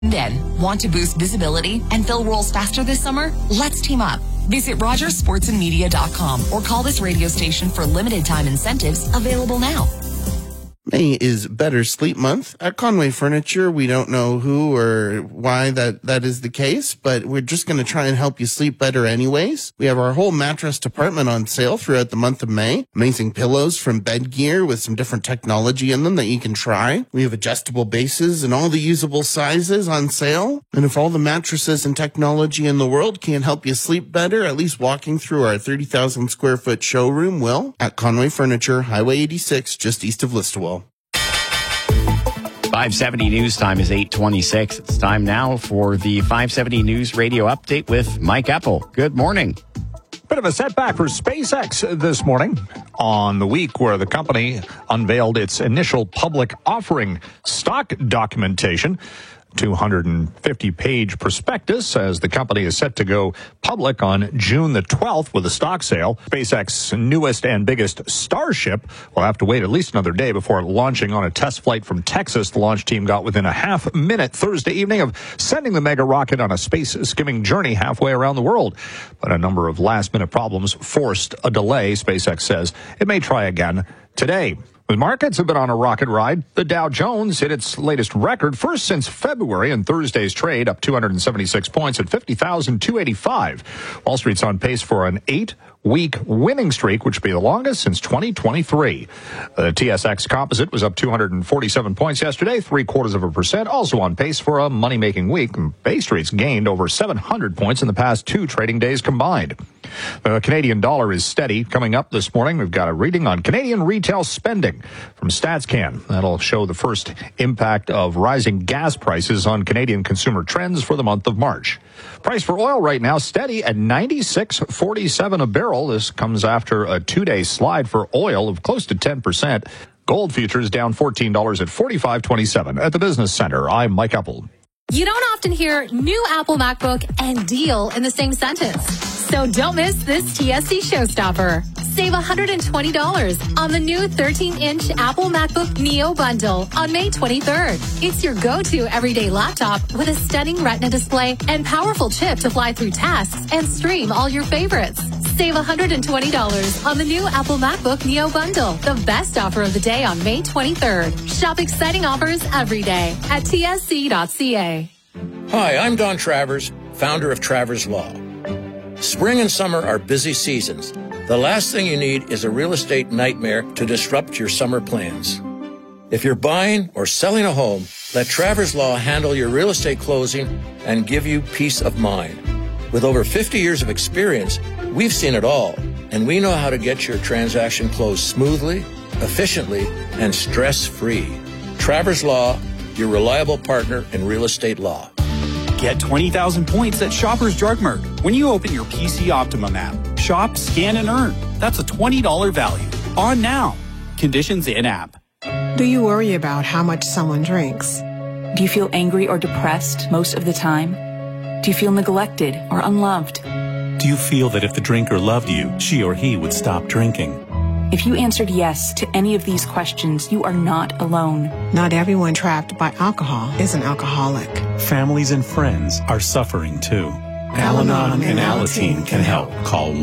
Then, want to boost visibility and fill roles faster this summer? Let's team up. Visit RogersSportsandMedia.com or call this radio station for limited time incentives available now. May is Better Sleep Month. At Conway Furniture, we don't know who or why that is the case, but we're just going to try and help you sleep better anyways. We have our whole mattress department on sale throughout the month of May. Amazing pillows from Bed Gear with some different technology in them that you can try. We have adjustable bases and all the usable sizes on sale. And if all the mattresses and technology in the world can't help you sleep better, at least walking through our 30,000 square foot showroom will. At Conway Furniture, Highway 86, just east of Listowel. 570 News Time is 8:26. It's time now for the 570 News Radio Update with Mike Epple. Good morning. Bit of a setback for SpaceX this morning on the week where the company unveiled its initial public offering stock documentation. 250-page prospectus as the company is set to go public on June the 12th with a stock sale. SpaceX's newest and biggest Starship will have to wait at least another day before launching on a test flight from Texas. The launch team got within a half-minute Thursday evening of sending the mega rocket on a space-skimming journey halfway around the world. But a number of last-minute problems forced a delay. SpaceX says it may try again today. The markets have been on a rocket ride. The Dow Jones hit its latest record, first since February, in Thursday's trade, up 276 points at 50,285. Wall Street's on pace for an 8-week winning streak, which would be the longest since 2023. The TSX Composite was up 247 points yesterday, 0.75%, also on pace for a money-making week. Bay Street's gained over 700 points in the past 2 trading days combined. The Canadian dollar is steady. Coming up this morning, we've got a reading on Canadian retail spending from StatsCan. That'll show the first impact of rising gas prices on Canadian consumer trends for the month of March. Price for oil right now steady at $96.47 a barrel. This comes after a 2-day slide for oil of close to 10%. Gold futures down $14 at $45.27. At the Business Center, I'm Mike Epple. You don't often hear new Apple MacBook and deal in the same sentence. So don't miss this TSC showstopper. Save $120 on the new 13-inch Apple MacBook Neo bundle on May 23rd. It's your go-to everyday laptop with a stunning Retina display and powerful chip to fly through tasks and stream all your favorites. Save $120 on the new Apple MacBook Neo bundle, the best offer of the day on May 23rd. Shop exciting offers every day at tsc.ca. Hi, I'm Don Travers, founder of Travers Law. Spring and summer are busy seasons. The last thing you need is a real estate nightmare to disrupt your summer plans. If you're buying or selling a home, let Travers Law handle your real estate closing and give you peace of mind. With over 50 years of experience, we've seen it all, and we know how to get your transaction closed smoothly, efficiently, and stress-free. Travers Law, your reliable partner in real estate law. Get 20,000 points at Shoppers Drug Mart when you open your PC Optimum app. Shop, scan, and earn. That's a $20 value. On now. Conditions in app. Do you worry about how much someone drinks? Do you feel angry or depressed most of the time? Do you feel neglected or unloved? Do you feel that if the drinker loved you, she or he would stop drinking? If you answered yes to any of these questions, you are not alone. Not everyone trapped by alcohol is an alcoholic. Families and friends are suffering too. Al-Anon and Alateen can help. Call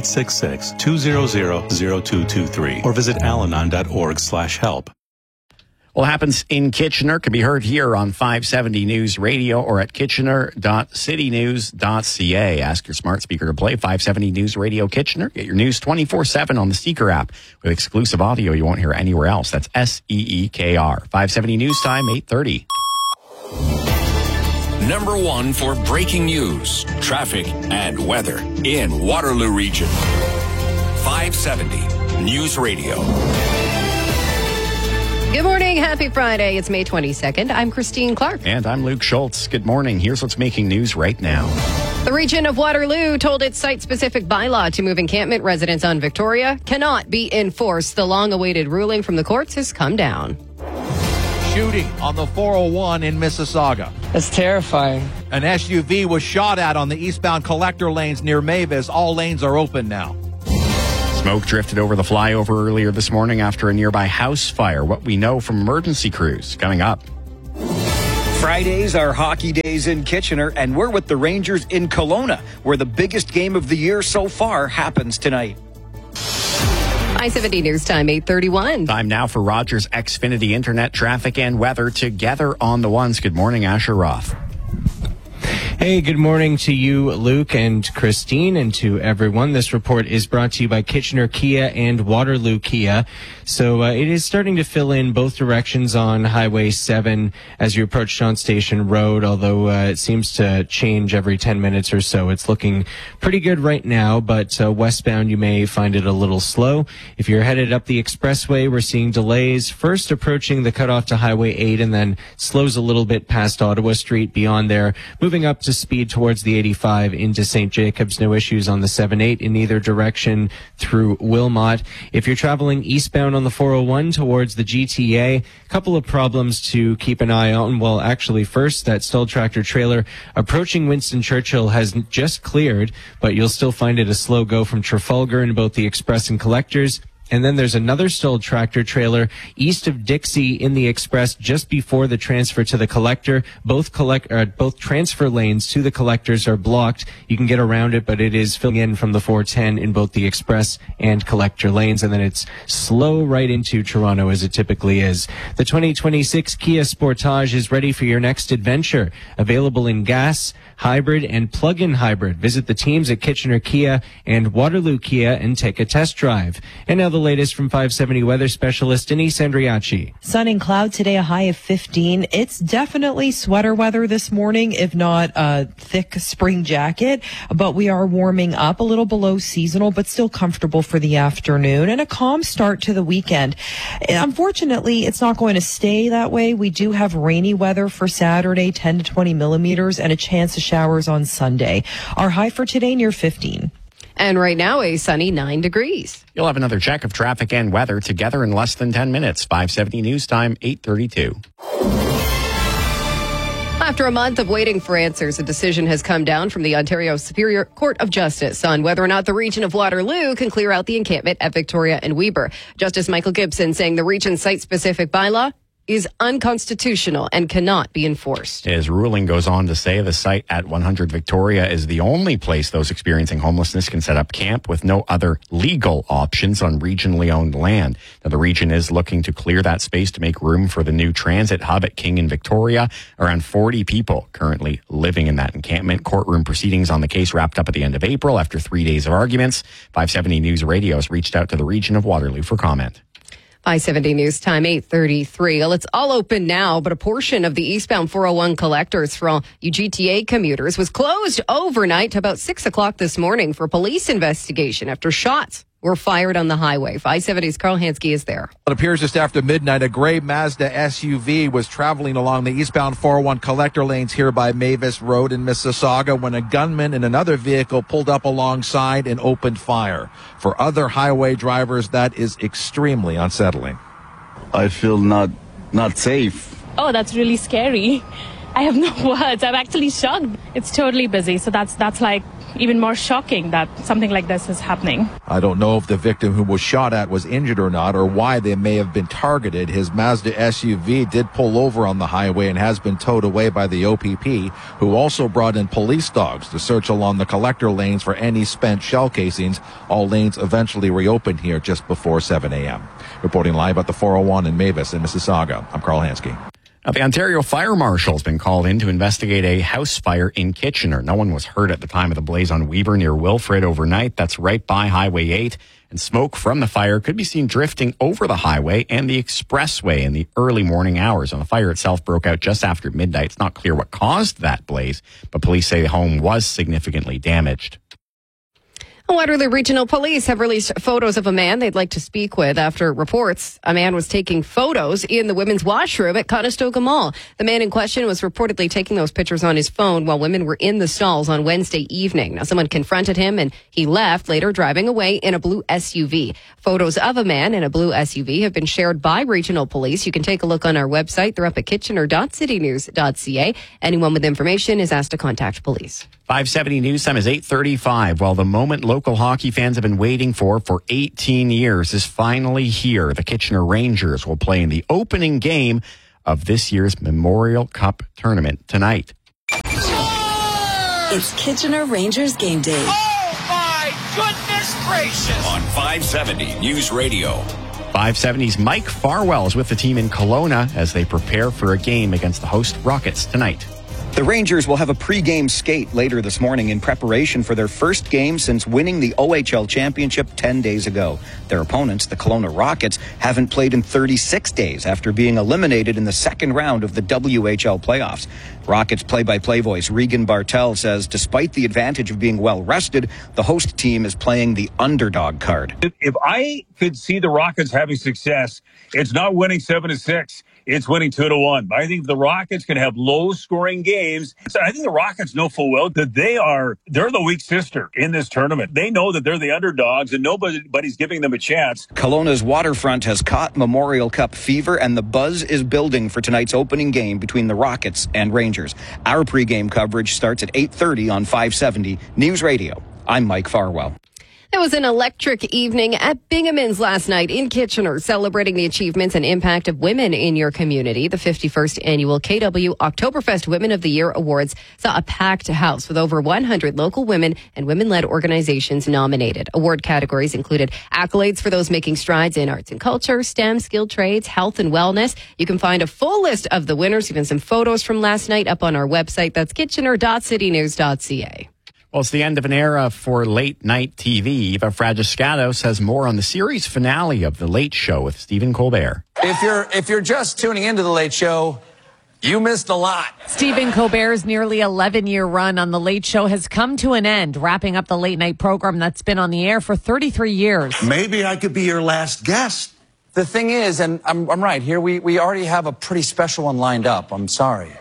1-866-200-0223 or visit alanon.org/help. What happens in Kitchener can be heard here on 570 News Radio or at kitchener.citynews.ca. Ask your smart speaker to play 570 News Radio Kitchener. Get your news 24/7 on the Seeker app with exclusive audio you won't hear anywhere else. That's SEEKR. 570 News Time, 8:30. Number 1 for breaking news, traffic, and weather in Waterloo Region. 570 News Radio. Good morning. Happy Friday. It's May 22nd. I'm Christine Clark. And I'm Luke Schultz. Good morning. Here's what's making news right now. The region of Waterloo told its site-specific bylaw to move encampment residents on Victoria cannot be enforced. The long-awaited ruling from the courts has come down. Shooting on the 401 in Mississauga. That's terrifying. An SUV was shot at on the eastbound collector lanes near Mavis. All lanes are open now. Smoke drifted over the flyover earlier this morning after a nearby house fire. What we know from emergency crews coming up. Fridays are hockey days in Kitchener, and we're with the Rangers in Kelowna, where the biggest game of the year so far happens tonight. I-70 News Time, 8:31. Time now for Rogers Xfinity Internet traffic and weather together on the ones. Good morning, Asher Roth. Hey, good morning to you, Luke and Christine, and to everyone. This report is brought to you by Kitchener Kia and Waterloo Kia. So it is starting to fill in both directions on Highway 7 as you approach John Station Road, although it seems to change every 10 minutes or so. It's looking pretty good right now, but westbound you may find it a little slow. If you're headed up the expressway, we're seeing delays first approaching the cutoff to Highway 8 and then slows a little bit past Ottawa Street. Beyond there, moving up to speed towards the 85 into St. Jacobs. No issues on the 7-8 in either direction through Wilmot. If you're traveling eastbound on the 401 towards the GTA, a couple of problems to keep an eye on. Well, actually, first, that stalled tractor trailer approaching Winston Churchill has just cleared, but you'll still find it a slow go from Trafalgar in both the Express and Collectors. And then there's another stalled tractor trailer east of Dixie in the Express just before the transfer to the Collector. Both transfer lanes to the Collectors are blocked. You can get around it, but it is filling in from the 410 in both the Express and Collector lanes. And then it's slow right into Toronto as it typically is. The 2026 Kia Sportage is ready for your next adventure. Available in gas, hybrid, and plug-in hybrid. Visit the teams at Kitchener Kia and Waterloo Kia and take a test drive. And now the latest from 570 weather specialist Denise Andriachi. Sun and cloud today, a high of 15. It's definitely sweater weather this morning, if not a thick spring jacket. But we are warming up a little below seasonal, but still comfortable for the afternoon, and a calm start to the weekend. Unfortunately, it's not going to stay that way. We do have rainy weather for Saturday, 10 to 20 millimeters, and a chance of showers on Sunday. Our high for today near 15. And right now, a sunny 9 degrees. You'll have another check of traffic and weather together in less than 10 minutes. 570 News Time, 8:32. After a month of waiting for answers, a decision has come down from the Ontario Superior Court of Justice on whether or not the region of Waterloo can clear out the encampment at Victoria and Weber. Justice Michael Gibson saying the region's site-specific bylaw is unconstitutional and cannot be enforced. His ruling goes on to say the site at 100 Victoria is the only place those experiencing homelessness can set up camp with no other legal options on regionally owned land. Now, the region is looking to clear that space to make room for the new transit hub at King and Victoria. Around 40 people currently living in that encampment. Courtroom proceedings on the case wrapped up at the end of April after 3 days of arguments. 570 News Radio has reached out to the region of Waterloo for comment. I-70 News Time, 8:33. Well, it's all open now, but a portion of the eastbound 401 collectors for all UGTA commuters was closed overnight to about 6 o'clock this morning for police investigation after shots were fired on the highway. 570's Carl Hansky is there. It appears just after midnight, a gray Mazda SUV was traveling along the eastbound 401 collector lanes here by Mavis Road in Mississauga when a gunman in another vehicle pulled up alongside and opened fire. For other highway drivers, that is extremely unsettling. I feel not safe. Oh, that's really scary. I have no words. I'm actually shocked. It's totally busy, so that's like even more shocking that something like this is happening. I don't know if the victim who was shot at was injured or not, or why they may have been targeted. His Mazda SUV did pull over on the highway and has been towed away by the OPP, who also brought in police dogs to search along the collector lanes for any spent shell casings. All lanes eventually reopened here just before 7 a.m. Reporting live at the 401 in Mavis in Mississauga, I'm Carl Hansky. Now, the Ontario Fire Marshal has been called in to investigate a house fire in Kitchener. No one was hurt at the time of the blaze on Weber near Wilfrid overnight. That's right by Highway 8. And smoke from the fire could be seen drifting over the highway and the expressway in the early morning hours. And the fire itself broke out just after midnight. It's not clear what caused that blaze, but police say the home was significantly damaged. Waterloo Regional Police have released photos of a man they'd like to speak with after reports a man was taking photos in the women's washroom at Conestoga Mall. The man in question was reportedly taking those pictures on his phone while women were in the stalls on Wednesday evening. Now, someone confronted him and he left, later driving away in a blue SUV. Photos of a man in a blue SUV have been shared by Regional Police. You can take a look on our website. They're up at kitchener.citynews.ca. Anyone with information is asked to contact police. 570 News Time is 8:35. Well, the moment local hockey fans have been waiting for 18 years is finally here. The Kitchener Rangers will play in the opening game of this year's Memorial Cup tournament tonight. It's Kitchener Rangers game day. Oh, my goodness gracious! On 570 News Radio. 570's Mike Farwell is with the team in Kelowna as they prepare for a game against the host Rockets tonight. The Rangers will have a pre-game skate later this morning in preparation for their first game since winning the OHL championship 10 days ago. Their opponents, the Kelowna Rockets, haven't played in 36 days after being eliminated in the second round of the WHL playoffs. Rockets play-by-play voice Regan Bartel says despite the advantage of being well-rested, the host team is playing the underdog card. If I could see the Rockets having success, it's not winning 7-6. It's winning 2-1. I think the Rockets can have low-scoring games. So I think the Rockets know full well that they're the weak sister in this tournament. They know that they're the underdogs, and nobody's giving them a chance. Kelowna's waterfront has caught Memorial Cup fever, and the buzz is building for tonight's opening game between the Rockets and Rangers. Our pregame coverage starts at 8:30 on 570 News Radio. I'm Mike Farwell. It was an electric evening at Binghamton's last night in Kitchener, celebrating the achievements and impact of women in your community. The 51st annual KW Oktoberfest Women of the Year Awards saw a packed house with over 100 local women and women-led organizations nominated. Award categories included accolades for those making strides in arts and culture, STEM, skilled trades, health and wellness. You can find a full list of the winners, even some photos from last night up on our website. That's kitchener.citynews.ca. Well, it's the end of an era for late-night TV. Eva Fragiscatos has more on the series finale of The Late Show with Stephen Colbert. If you're just tuning into The Late Show, you missed a lot. Stephen Colbert's nearly 11-year run on The Late Show has come to an end, wrapping up the late-night program that's been on the air for 33 years. Maybe I could be your last guest. The thing is, and I'm right here, we already have a pretty special one lined up. I'm sorry.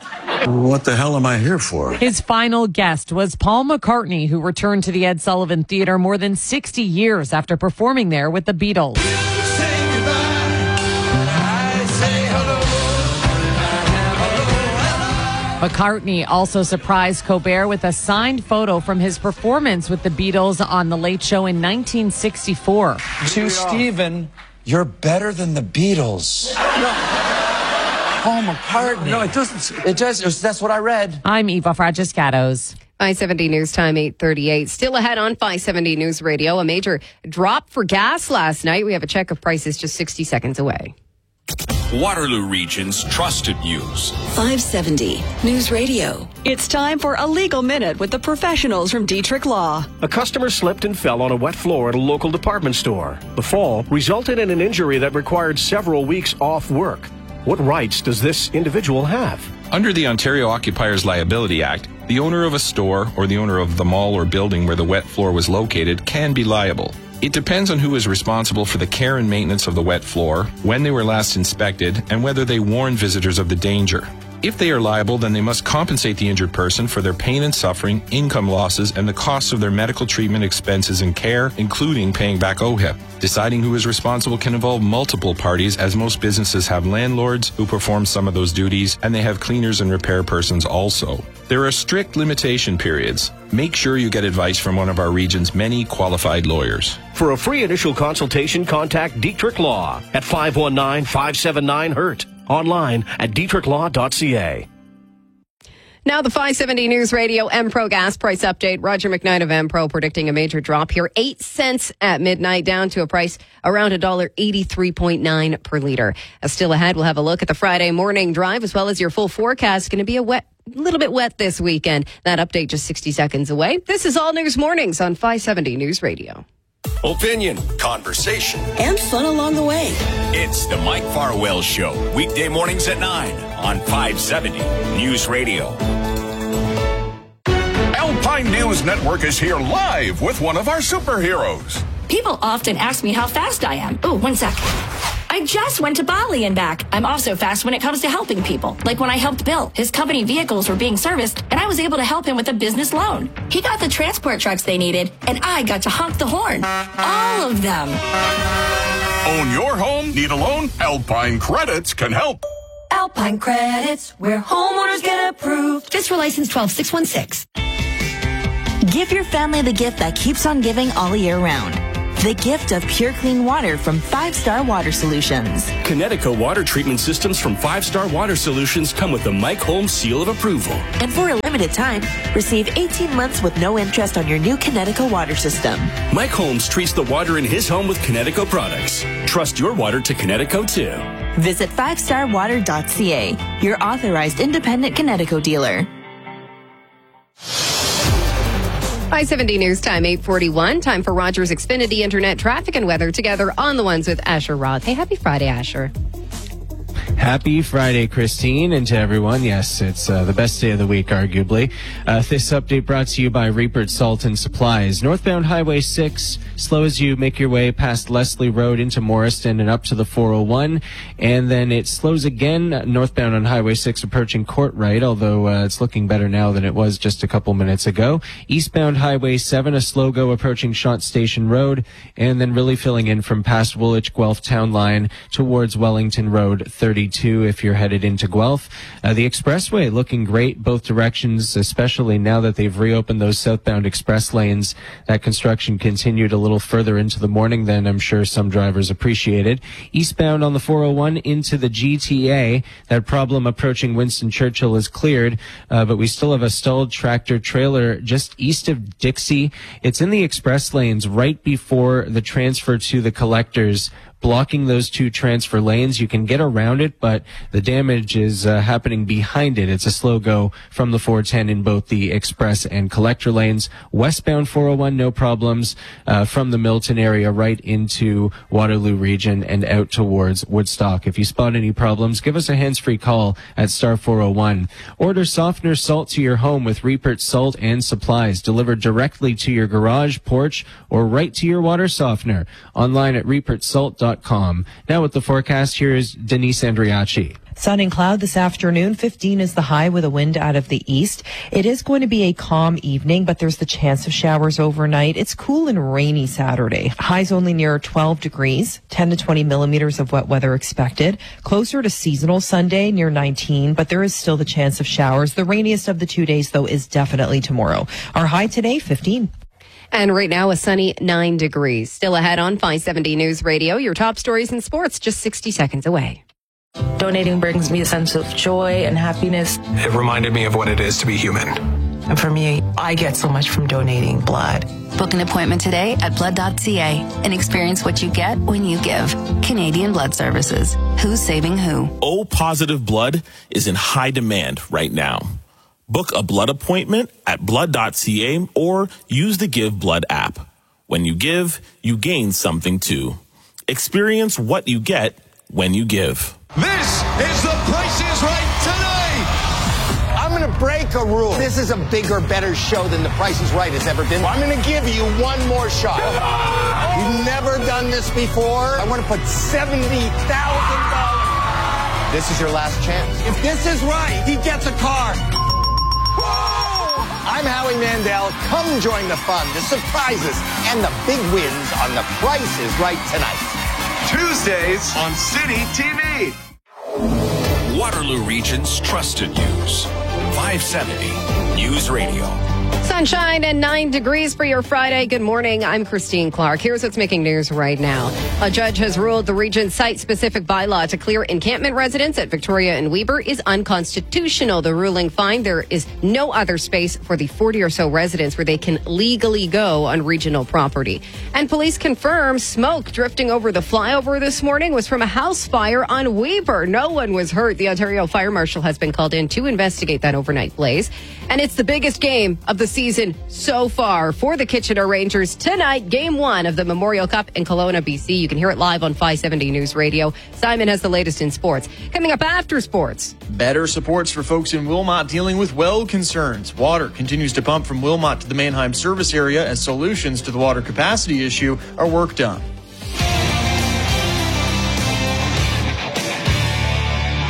What the hell am I here for? His final guest was Paul McCartney, who returned to the Ed Sullivan Theater more than 60 years after performing there with the Beatles. McCartney also surprised Colbert with a signed photo from his performance with the Beatles on The Late Show in 1964. To Stephen, you're better than the Beatles. Paul McCartney. No, it doesn't. It does. That's what I read. I'm Eva Fragiscatos. 570 News Time, 8:38. Still ahead on 570 News Radio. A major drop for gas last night. We have a check of prices just 60 seconds away. Waterloo Region's trusted news. 570 News Radio. It's time for a legal minute with the professionals from Dietrich Law. A customer slipped and fell on a wet floor at a local department store. The fall resulted in an injury that required several weeks off work. What rights does this individual have? Under the Ontario Occupiers Liability Act, the owner of a store or the owner of the mall or building where the wet floor was located can be liable. It depends on who is responsible for the care and maintenance of the wet floor, when they were last inspected, and whether they warned visitors of the danger. If they are liable, then they must compensate the injured person for their pain and suffering, income losses, and the costs of their medical treatment expenses and care, including paying back OHIP. Deciding who is responsible can involve multiple parties, as most businesses have landlords who perform some of those duties, and they have cleaners and repair persons also. There are strict limitation periods. Make sure you get advice from one of our region's many qualified lawyers. For a free initial consultation, contact Dietrich Law at 519-579-HURT. Online at dietrichlaw.ca. Now the 570 News Radio MPro gas price update. Roger McKnight of MPro predicting a major drop here. 8 cents at midnight, down to a price around $1.83.9 per liter. Still ahead, we'll have a look at the Friday morning drive as well as your full forecast. Going to be a little bit wet this weekend. That update just 60 seconds away. This is All News Mornings on 570 News Radio. Opinion, conversation, and fun along the way. It's the Mike Farwell Show, weekday mornings at 9 on 570 News Radio. Alpine News Network is here live with one of our superheroes. People often ask me how fast I am. Oh, 1 sec. I just went to Bali and back. I'm also fast when it comes to helping people. Like when I helped Bill. His company vehicles were being serviced, and I was able to help him with a business loan. He got the transport trucks they needed, and I got to honk the horn. All of them. Own your home? Need a loan? Alpine Credits can help. Alpine Credits, where homeowners get approved. Just for license 12616. Give your family the gift that keeps on giving all year round. The gift of pure clean water from 5 Star Water Solutions. Connecticut water treatment systems from 5 Star Water Solutions come with the Mike Holmes seal of approval. And for a limited time, receive 18 months with no interest on your new Connecticut water system. Mike Holmes treats the water in his home with Connecticut products. Trust your water to Connecticut too. Visit 5starwater.ca, your authorized independent Connecticut dealer. I-70 News Time, 8:41. Time for Rogers Xfinity Internet traffic and weather together on the ones with Asher Roth. Hey, happy Friday, Asher. Happy Friday, Christine, and to everyone. Yes, it's the best day of the week, arguably. This update brought to you by Rupert Salt and Supplies. Northbound Highway 6, slow as you make your way past Leslie Road into Morriston and up to the 401. And then it slows again northbound on Highway 6 approaching Courtright, although it's looking better now than it was just a couple minutes ago. Eastbound Highway 7, a slow go approaching Shant Station Road, and then really filling in from past Woolwich Guelph Town Line towards Wellington Road 32 if you're headed into Guelph. The expressway looking great both directions, especially now that they've reopened those southbound express lanes. That construction continued a little further into the morning than I'm sure some drivers appreciated. Eastbound on the 401 into the GTA, that problem approaching Winston Churchill is cleared, but we still have a stalled tractor trailer just east of Dixie. It's in the express lanes right before the transfer to the collectors, blocking those two transfer lanes. You can get around it, but the damage is happening behind it. It's a slow go from the 410 in both the express and collector lanes. Westbound 401, no problems from the Milton area right into Waterloo region and out towards Woodstock. If you spot any problems, give us a hands-free call at star 401. Order softener salt to your home with Rupert Salt and Supplies, delivered directly to your garage, porch, or right to your water softener. Online at rupertsalt.com. Now with the forecast, here is Denise Andriachi. Sun and cloud this afternoon. 15 is the high with a wind out of the east. It is going to be a calm evening, but there's the chance of showers overnight. It's cool and rainy Saturday. Highs only near 12 degrees, 10 to 20 millimeters of wet weather expected. Closer to seasonal Sunday near 19, but there is still the chance of showers. The rainiest of the 2 days, though, is definitely tomorrow. Our high today, 15. And right now, a sunny 9 degrees. Still ahead on 570 News Radio. Your top stories in sports just 60 seconds away. Donating brings me a sense of joy and happiness. It reminded me of what it is to be human. And for me, I get so much from donating blood. Book an appointment today at blood.ca and experience what you get when you give. Canadian Blood Services. Who's saving who? O-positive blood is in high demand right now. Book a blood appointment at blood.ca or use the Give Blood app. When you give, you gain something too. Experience what you get when you give. This is The Price is Right tonight. I'm going to break a rule. This is a bigger, better show than The Price is Right has ever been. I'm going to give you one more shot. You've never done this before. I want to put $70,000. This is your last chance. If this is right, he gets a car. I'm Howie Mandel. Come join the fun, the surprises, and the big wins on The Price is Right tonight. Tuesdays on City TV. Waterloo Region's trusted news. 570 News Radio. Sunshine and 9 degrees for your Friday. Good morning. I'm Christine Clark. Here's what's making news right now. A judge has ruled the region's site-specific bylaw to clear encampment residents at Victoria and Weber is unconstitutional. The ruling finds there is no other space for the 40 or so residents where they can legally go on regional property. And police confirm smoke drifting over the flyover this morning was from a house fire on Weber. No one was hurt. The Ontario Fire Marshal has been called in to investigate that overnight blaze. And it's the biggest game of the season so far for the Kitchener Rangers tonight. Game 1 of the Memorial Cup in Kelowna, BC. You can hear it live on 570 News Radio. Simon has the latest in sports. Coming up after sports. Better supports for folks in Wilmot dealing with well concerns. Water continues to pump from Wilmot to the Mannheim service area as solutions to the water capacity issue are worked on.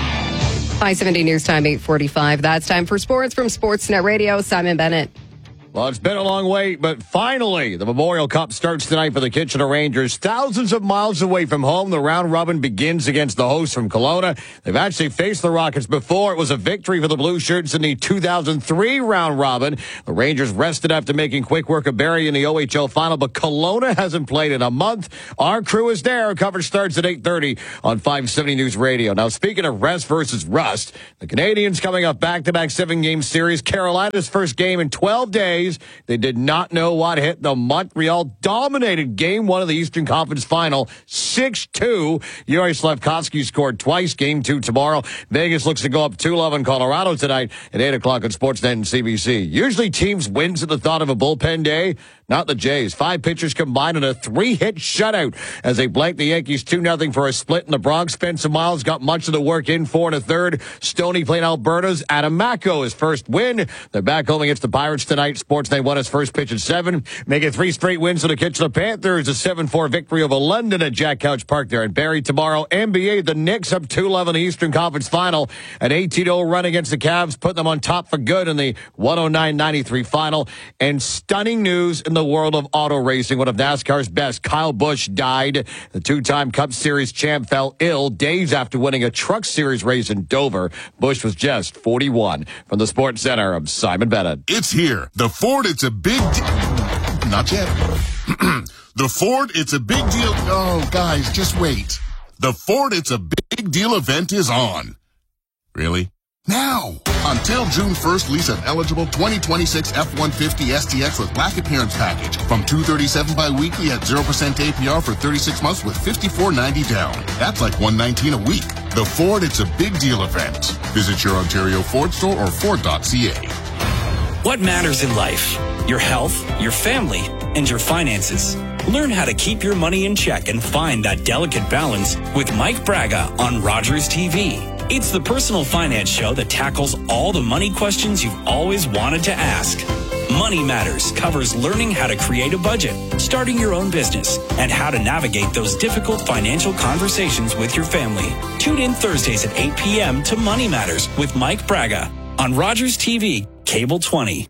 I-70 News Time, 8:45. That's time for sports from Sportsnet Radio. Simon Bennett. Well, it's been a long wait, but finally, the Memorial Cup starts tonight for the Kitchener Rangers. Thousands of miles away from home, the round robin begins against the hosts from Kelowna. They've actually faced the Rockets before. It was a victory for the Blue Shirts in the 2003 round robin. The Rangers rested after making quick work of Barrie in the OHL final, but Kelowna hasn't played in a month. Our crew is there. Coverage starts at 8:30 on 570 News Radio. Now, speaking of rest versus rust, the Canadians coming off back-to-back 7-game series. Carolina's first game in 12 days. They did not know what hit them. Montreal dominated Game 1 of the Eastern Conference Final, 6-2. Yuri Slafkovsky scored twice. Game 2 tomorrow. Vegas looks to go up 2-0 in Colorado tonight at 8 o'clock on Sportsnet and CBC. Usually teams wins at the thought of a bullpen day. Not the Jays. 5 pitchers combined in a 3-hit shutout as they blanked the Yankees 2-0 for a split in the Bronx. Spencer Miles got much of the work in 4 1/3. Stoney playing Alberta's Adam Macko, his first win. They're back home against the Pirates tonight. Sportsnet won his first pitch at 7, making 3 straight wins for the Kitchener Panthers. A 7-4 victory over London at Jack Couch Park there in Barrie tomorrow. NBA, the Knicks up 2-11 in the Eastern Conference Final. An 18-0 run against the Cavs put them on top for good in the 109-93 final. And stunning news in the world of auto racing. One of NASCAR's best, Kyle Busch, died. The 2-time Cup Series champ fell ill days after winning a Truck Series race in Dover. Busch was just 41. From the Sports Center, I'm Simon Bennett. It's here. The Ford, it's a big not yet. The Ford, it's a big deal. Oh, guys, just wait. The Ford, it's a big deal event is on. Really? Now! Until June 1st, lease an eligible 2026 F-150 STX with black appearance package from $237 bi-weekly at 0% APR for 36 months with $54.90 down. That's like $119 a week. The Ford, it's a big deal event. Visit your Ontario Ford store or Ford.ca. What matters in life? Your health, your family, and your finances. Learn how to keep your money in check and find that delicate balance with Mike Braga on Rogers TV. It's the personal finance show that tackles all the money questions you've always wanted to ask. Money Matters covers learning how to create a budget, starting your own business, and how to navigate those difficult financial conversations with your family. Tune in Thursdays at 8 p.m. to Money Matters with Mike Braga on Rogers TV, Cable 20.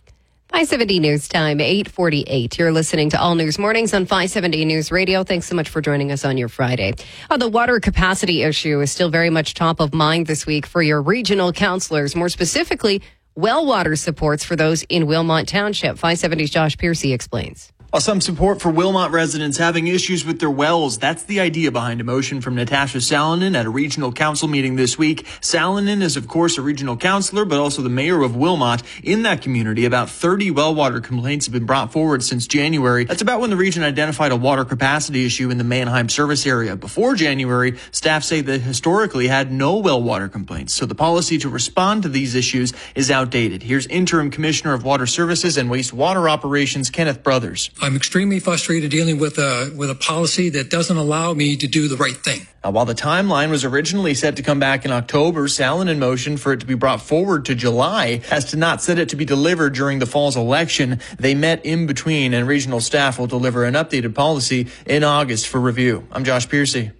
570 News Time, 8:48. You're listening to All News Mornings on 570 News Radio. Thanks so much for joining us on your Friday. The water capacity issue is still very much top of mind this week for your regional councillors. More specifically, well water supports for those in Wilmot Township. 570's Josh Piercy explains. Some support for Wilmot residents having issues with their wells. That's the idea behind a motion from Natasha Salonen at a regional council meeting this week. Salonen is, of course, a regional councillor, but also the mayor of Wilmot. In that community, about 30 well water complaints have been brought forward since January. That's about when the region identified a water capacity issue in the Mannheim service area. Before January, staff say they historically had no well water complaints, so the policy to respond to these issues is outdated. Here's Interim Commissioner of Water Services and Wastewater Operations, Kenneth Brothers. I'm extremely frustrated dealing with a policy that doesn't allow me to do the right thing. While the timeline was originally set to come back in October, Salonen motion for it to be brought forward to July as to not set it to be delivered during the fall's election. They met in between, and regional staff will deliver an updated policy in August for review. I'm Josh Piercy.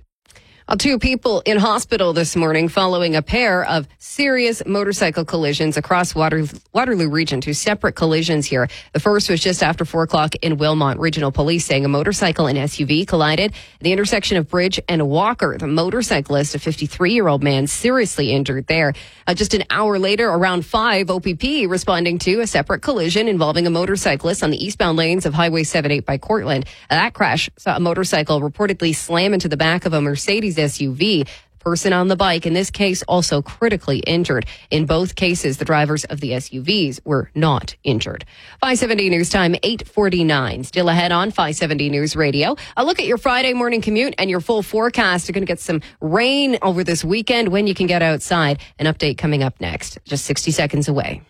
2 people in hospital this morning following a pair of serious motorcycle collisions across Waterloo region. 2 separate collisions here. The first was just after 4 o'clock in Wilmot. Regional police saying a motorcycle and SUV collided at the intersection of Bridge and Walker. The motorcyclist, a 53-year-old man, seriously injured there. Just an hour later, around 5, OPP responding to a separate collision involving a motorcyclist on the eastbound lanes of Highway 78 by Cortland. That crash saw a motorcycle reportedly slam into the back of a Mercedes SUV. The person on the bike, in this case, also critically injured. In both cases, the drivers of the SUVs were not injured. 570 News Time, 8:49. Still ahead on 570 News Radio. A look at your Friday morning commute and your full forecast. You're going to get some rain over this weekend when you can get outside. An update coming up next, just 60 seconds away.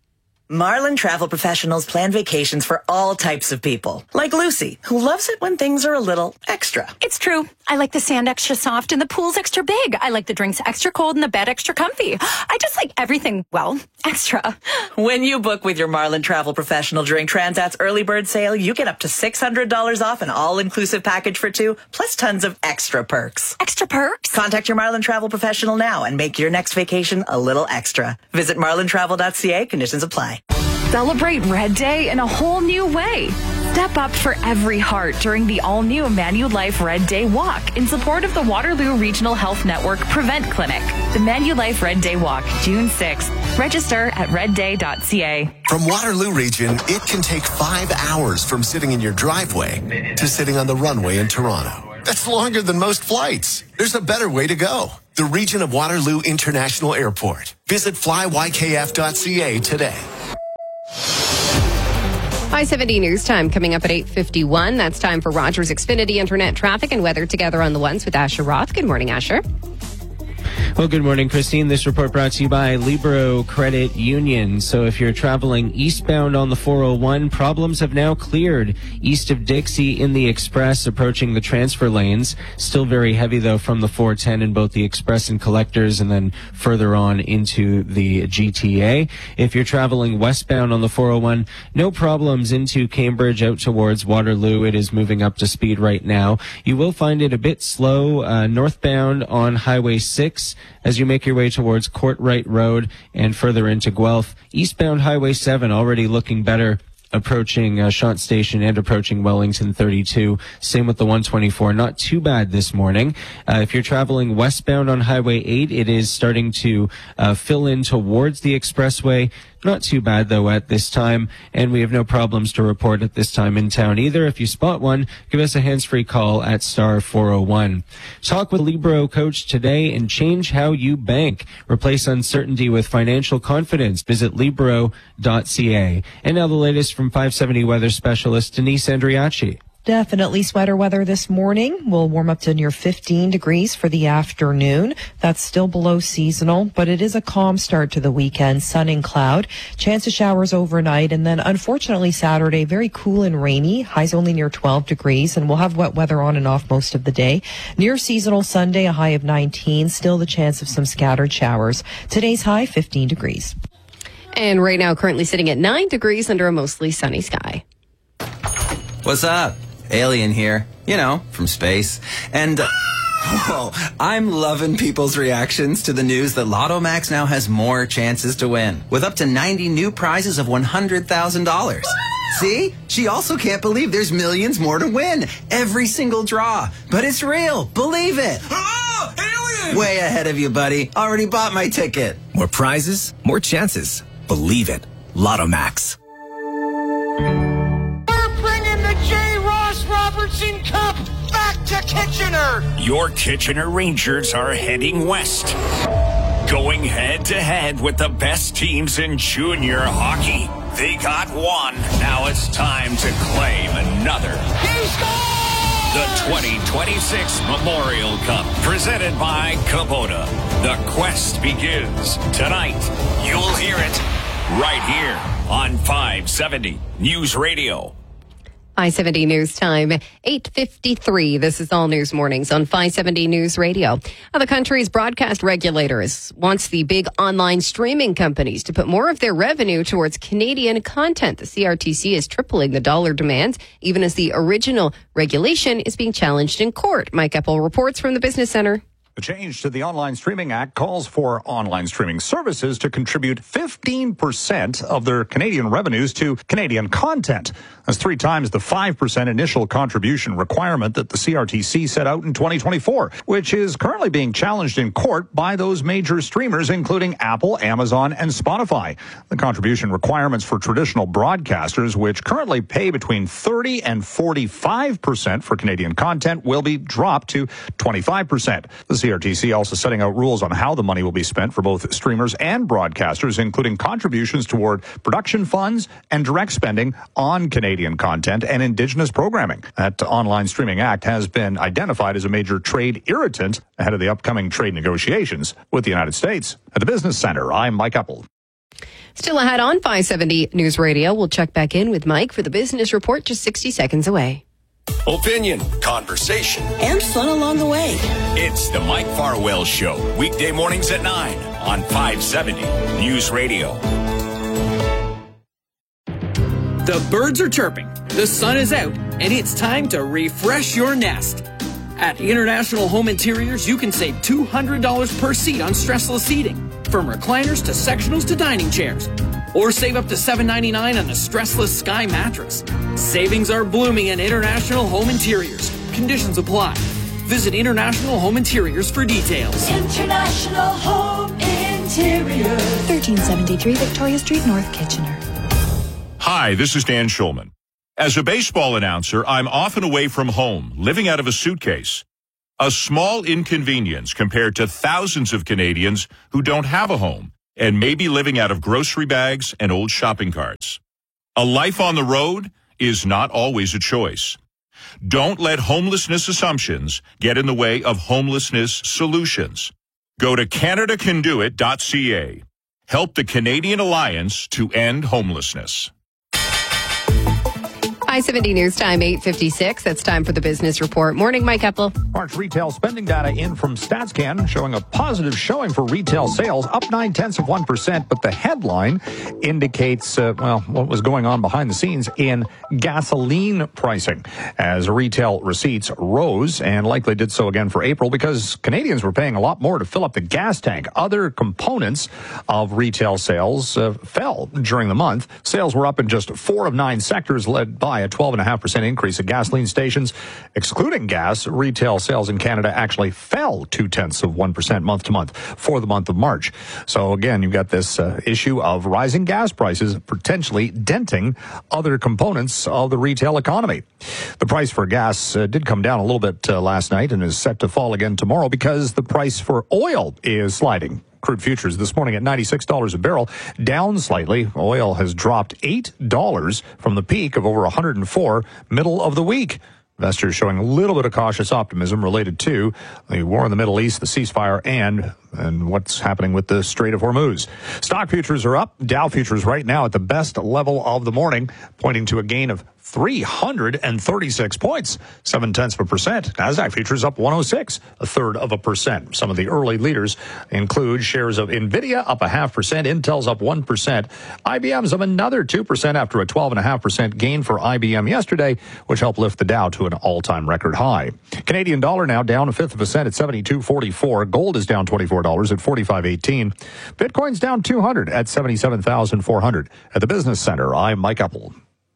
Marlin Travel Professionals plan vacations for all types of people. Like Lucy, who loves it when things are a little extra. It's true. I like the sand extra soft and the pool's extra big. I like the drinks extra cold and the bed extra comfy. I just like everything, well, extra. When you book with your Marlin Travel Professional during Transat's early bird sale, you get up to $600 off an all-inclusive package for 2, plus tons of extra perks. Extra perks? Contact your Marlin Travel Professional now and make your next vacation a little extra. Visit marlintravel.ca. Conditions apply. Celebrate Red Day in a whole new way. Step up for every heart during the all-new Manulife Red Day Walk in support of the Waterloo Regional Health Network Prevent Clinic. The Manulife Red Day Walk, June 6th. Register at redday.ca. From Waterloo Region, it can take 5 hours from sitting in your driveway to sitting on the runway in Toronto. That's longer than most flights. There's a better way to go. The region of Waterloo International Airport. Visit flywykf.ca today. I-70 News Time coming up at 8:51. That's time for Rogers Xfinity Internet traffic and weather together on the ones with Asher Roth. Good morning, Asher. Well, good morning, Christine. This report brought to you by Libero Credit Union. So if you're traveling eastbound on the 401, problems have now cleared east of Dixie in the Express, approaching the transfer lanes. Still very heavy, though, from the 410 in both the Express and Collectors, and then further on into the GTA. If you're traveling westbound on the 401, no problems into Cambridge out towards Waterloo. It is moving up to speed right now. You will find it a bit slow northbound on Highway 6 as you make your way towards Courtright Road and further into Guelph. Eastbound Highway 7 already looking better, approaching Shant Station and approaching Wellington 32. Same with the 124. Not too bad this morning. If you're traveling westbound on Highway 8, it is starting to fill in towards the expressway. Not too bad, though, at this time, and we have no problems to report at this time in town either. If you spot one, give us a hands-free call at star 401. Talk with Libero Coach today and change how you bank. Replace uncertainty with financial confidence. Visit Libero.ca. And now the latest from 570 weather specialist Denise Andriachi. Definitely sweater weather this morning. We'll warm up to near 15 degrees for the afternoon. That's still below seasonal, but it is a calm start to the weekend. Sun and cloud. Chance of showers overnight. And then unfortunately Saturday, very cool and rainy. Highs only near 12 degrees. And we'll have wet weather on and off most of the day. Near seasonal Sunday, a high of 19. Still the chance of some scattered showers. Today's high, 15 degrees. And right now currently sitting at 9 degrees under a mostly sunny sky. What's up? Alien here, you know, from space. And, I'm loving people's reactions to the news that Lotto Max now has more chances to win, with up to 90 new prizes of $100,000. See? She also can't believe there's millions more to win. Every single draw. But it's real. Believe it. Oh, alien! Way ahead of you, buddy. Already bought my ticket. More prizes, more chances. Believe it. Lotto Max. Robertson Cup back to Kitchener. Your Kitchener Rangers are heading west, going head-to-head with the best teams in junior hockey. They got one. Now it's time to claim another. The 2026 Memorial Cup, presented by Kubota. The quest begins tonight. You'll hear it right here on 570 News Radio. I-70 News Time, 8:53. This is All News Mornings on 570 News Radio. Now, the country's broadcast regulators wants the big online streaming companies to put more of their revenue towards Canadian content. The CRTC is tripling the dollar demands, even as the original regulation is being challenged in court. Mike Eppel reports from the Business Center. The change to the Online Streaming Act calls for online streaming services to contribute 15% of their Canadian revenues to Canadian content. That's 3 times the 5% initial contribution requirement that the CRTC set out in 2024, which is currently being challenged in court by those major streamers, including Apple, Amazon, and Spotify. The contribution requirements for traditional broadcasters, which currently pay between 30 and 45% for Canadian content, will be dropped to 25%. The CRTC also setting out rules on how the money will be spent for both streamers and broadcasters, including contributions toward production funds and direct spending on Canadian content and Indigenous programming. That Online Streaming Act has been identified as a major trade irritant ahead of the upcoming trade negotiations with the United States. At the Business Center, I'm Mike Eppel. Still ahead on 570 News Radio. We'll check back in with Mike for the business report just 60 seconds away. Opinion, conversation, and fun along the way. It's the Mike Farwell Show, weekday mornings at 9 on 570 News Radio. The birds are chirping, the sun is out, and it's time to refresh your nest. At International Home Interiors, you can save $200 per seat on stressless seating, from recliners to sectionals to dining chairs. Or save up to $7.99 on the Stressless Sky mattress. Savings are blooming at International Home Interiors. Conditions apply. Visit International Home Interiors for details. International Home Interiors. 1373 Victoria Street, North Kitchener. Hi, this is Dan Schulman. As a baseball announcer, I'm often away from home, living out of a suitcase. A small inconvenience compared to thousands of Canadians who don't have a home and may be living out of grocery bags and old shopping carts. A life on the road is not always a choice. Don't let homelessness assumptions get in the way of homelessness solutions. Go to CanadaCanDoIt.ca. Help the Canadian Alliance to end homelessness. I-70 News Time, 8:56. That's time for the business report. Morning, Mike Epple. March retail spending data in from StatsCan showing a positive showing for retail sales, up 0.9%. But the headline indicates, what was going on behind the scenes in gasoline pricing as retail receipts rose and likely did so again for April because Canadians were paying a lot more to fill up the gas tank. Other components of retail sales fell during the month. Sales were up in just 4 of 9 sectors, led by a 12.5% increase at gasoline stations. Excluding gas, retail sales in Canada actually fell 0.2% month to month for the month of March. So again, you've got this issue of rising gas prices potentially denting other components of the retail economy. The price for gas did come down a little bit last night and is set to fall again tomorrow because the price for oil is sliding. Crude futures this morning at $96 a barrel, down slightly. Oil has dropped $8 from the peak of over $104 middle of the week. Investors showing a little bit of cautious optimism related to the war in the Middle East, the ceasefire, and what's happening with the Strait of Hormuz. Stock futures are up. Dow futures right now at the best level of the morning, pointing to a gain of 336 points, 0.7%. Nasdaq futures up 106, 0.33%. Some of the early leaders include shares of NVIDIA up 0.5%, Intel's up 1%, IBM's up another 2% after a 12.5% gain for IBM yesterday, which helped lift the Dow to an all-time record high. Canadian dollar now down 0.5% at 72.44. Gold is down $24 at 45.18. Bitcoin's down 200 at 77,400. At the Business Center, I'm Mike Epple.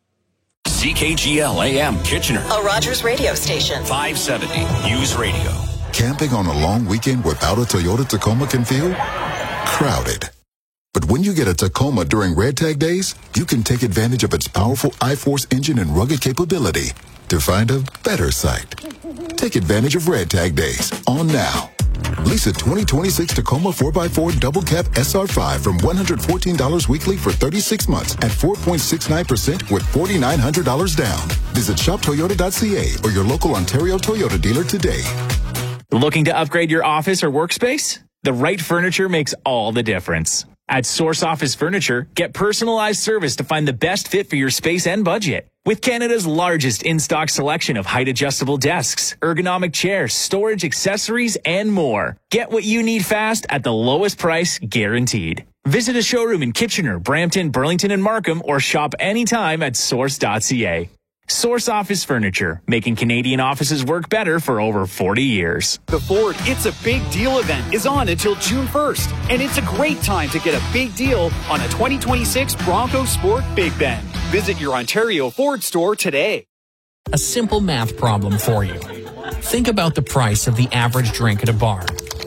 CKGL AM Kitchener. A Rogers radio station. 570 News Radio. Camping on a long weekend without a Toyota Tacoma can feel crowded. But when you get a Tacoma during Red Tag Days, you can take advantage of its powerful I-Force engine and rugged capability to find a better site. Take advantage of Red Tag Days on now. Lease a 2026 Tacoma 4x4 Double Cab SR5 from $114 weekly for 36 months at 4.69% with $4,900 down. Visit shoptoyota.ca or your local Ontario Toyota dealer today. Looking to upgrade your office or workspace? The right furniture makes all the difference. At Source Office Furniture, get personalized service to find the best fit for your space and budget. With Canada's largest in-stock selection of height-adjustable desks, ergonomic chairs, storage accessories, and more. Get what you need fast at the lowest price guaranteed. Visit a showroom in Kitchener, Brampton, Burlington, and Markham, or shop anytime at source.ca. Source Office Furniture, making Canadian offices work better for over 40 years. The Ford It's a Big Deal event is on until June 1st, and it's a great time to get a big deal on a 2026 Bronco Sport Big Bend. Visit your Ontario Ford store today. A simple math problem for you. Think about the price of the average drink at a bar.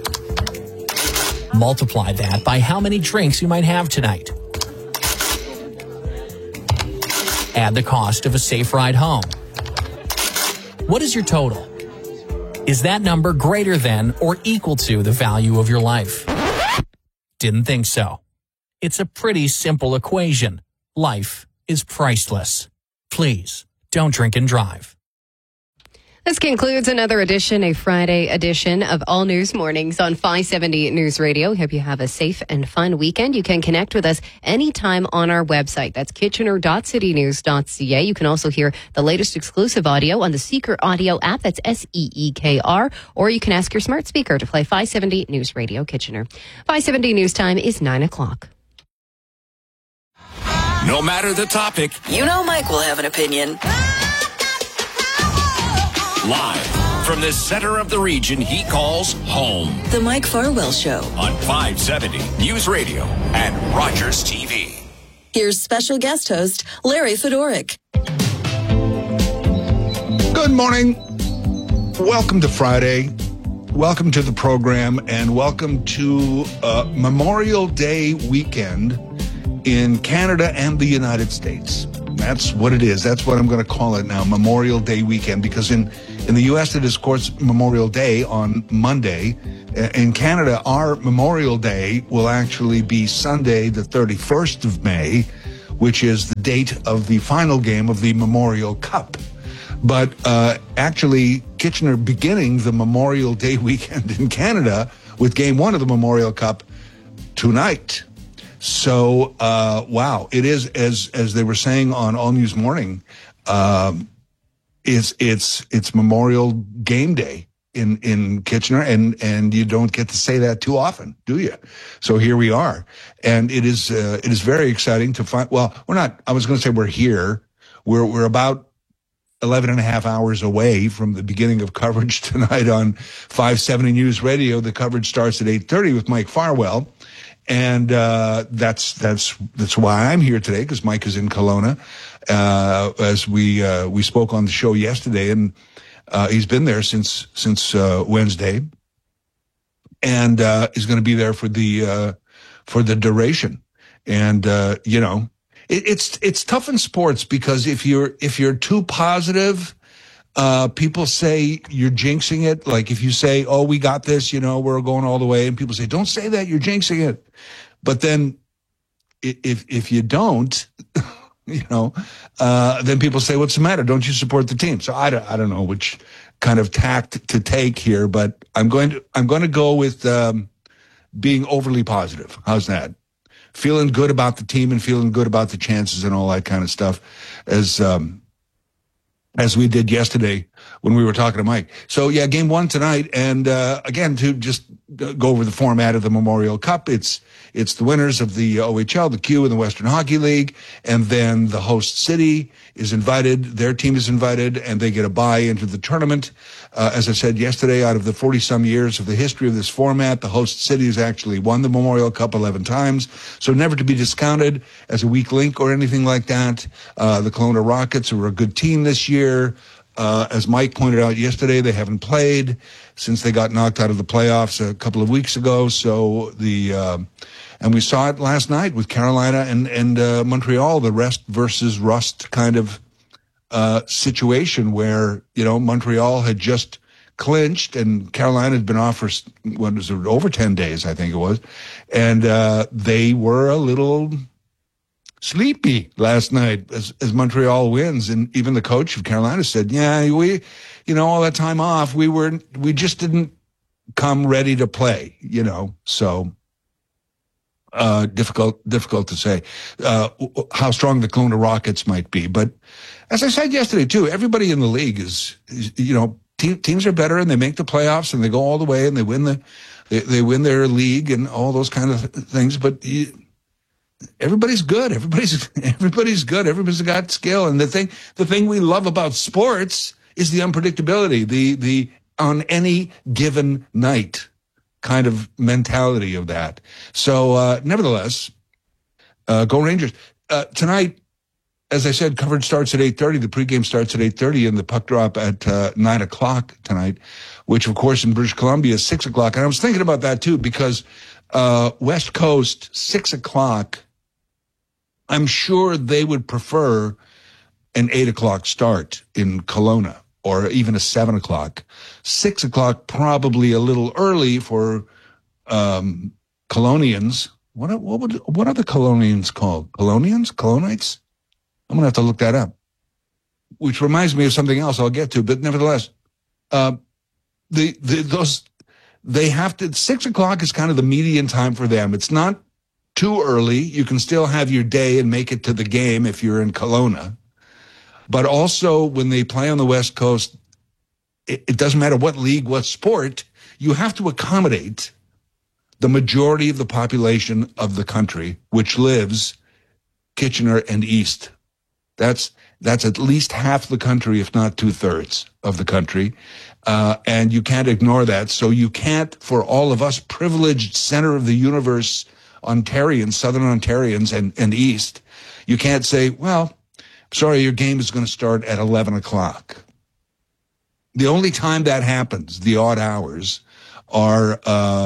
Multiply that by how many drinks you might have tonight. Add the cost of a safe ride home. What is your total? Is that number greater than or equal to the value of your life? Didn't think so. It's a pretty simple equation. Life is priceless. Please, don't drink and drive. This concludes another edition, a Friday edition of All News Mornings on 570 News Radio. Hope you have a safe and fun weekend. You can connect with us anytime on our website. That's kitchener.citynews.ca. You can also hear the latest exclusive audio on the Seeker Audio app. That's SEEKR. Or you can ask your smart speaker to play 570 News Radio Kitchener. 570 News Time is 9 o'clock. No matter the topic, You know Mike will have an opinion. live from the center of the region he calls home. The Mike Farwell Show. On 570 News Radio and Rogers TV. Here's special guest host Larry Fedoruk. Good morning. Welcome to Friday. Welcome to the program, and welcome to Memorial Day weekend in Canada and the United States. That's what it is. That's what I'm going to call it now, Memorial Day weekend, because in the U.S. it is, of course, Memorial Day on Monday. In Canada, our Memorial Day will actually be Sunday, the 31st of May, which is the date of the final game of the Memorial Cup. But actually, Kitchener beginning the Memorial Day weekend in Canada with Game 1 of the Memorial Cup tonight. So, wow, it is, as they were saying on All News Morning, it's Memorial Game Day in Kitchener, and you don't get to say that too often, do you? So here we are, and it is very exciting to find. Well, we're not. I was going to say we're here. We're about 11 and a half hours away from the beginning of coverage tonight on 570 News Radio. The coverage starts at 8:30 with Mike Farwell. And that's why I'm here today, because Mike is in Kelowna. As we spoke on the show yesterday, and he's been there since Wednesday, and is going to be there for the duration. And you know, it's tough in sports, because if you're too positive, people say you're jinxing it. Like if you say, "Oh, we got this," you know, we're going all the way, and people say, "Don't say that, you're jinxing it." But then, if you don't, you know, then people say, "What's the matter? Don't you support the team?" So I don't know which kind of tact to take here, but I'm going to go with being overly positive. How's that? Feeling good about the team and feeling good about the chances and all that kind of stuff, as we did yesterday when we were talking to Mike. So yeah, Game 1 tonight, and again, to just go over the format of the Memorial Cup, it's the winners of the OHL, the Q, and the Western Hockey League, and then the host city is invited, their team is invited, and they get a bye into the tournament. As I said yesterday, out of the 40-some years of the history of this format, the host city has actually won the Memorial Cup 11 times, so never to be discounted as a weak link or anything like that. The Kelowna Rockets are a good team this year. As Mike pointed out yesterday, they haven't played since they got knocked out of the playoffs a couple of weeks ago. So and we saw it last night with Carolina and Montreal, the rest versus rust kind of situation where, you know, Montreal had just clinched and Carolina had been off for, what was it, over 10 days, I think it was. And they were a little sleepy last night as Montreal wins. And even the coach of Carolina said, yeah, we, you know, all that time off, we just didn't come ready to play, you know, so difficult to say how strong the Kelowna Rockets might be. But as I said yesterday too, everybody in the league is you know, teams are better and they make the playoffs and they go all the way and they win they win their league and all those kind of things. But everybody's good. Everybody's good. Everybody's got skill. And the thing we love about sports is the unpredictability, the on any given night kind of mentality of that. So, nevertheless, go Rangers. Tonight, as I said, coverage starts at 8:30. The pregame starts at 8:30 and the puck drop at 9 o'clock tonight, which of course in British Columbia is 6 o'clock. And I was thinking about that too, because West Coast, 6 o'clock, I'm sure they would prefer an 8 o'clock start in Kelowna, or even a 7 o'clock. 6 o'clock, probably a little early for Kelownians. What are the Kelownians called? Kelownites? I'm going to have to look that up. Which reminds me of something else I'll get to, but nevertheless, they have to, 6 o'clock is kind of the median time for them. It's not too early. You can still have your day and make it to the game if you're in Kelowna. But also when they play on the West Coast, it doesn't matter what league, what sport, you have to accommodate the majority of the population of the country, which lives Kitchener and East. That's at least half the country, if not 2/3 of the country. And you can't ignore that. So you can't, for all of us privileged center of the universe Ontarians, Southern Ontarians and East, you can't say, well, sorry, your game is going to start at 11 o'clock. The only time that happens, the odd hours, are,